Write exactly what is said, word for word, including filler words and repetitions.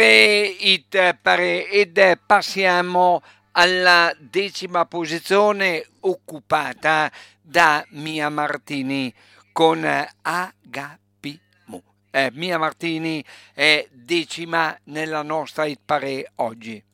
E it pare- ed passiamo alla decima posizione occupata da Mia Martini con Agapimo. Eh, Mia Martini è decima nella nostra hit parade oggi.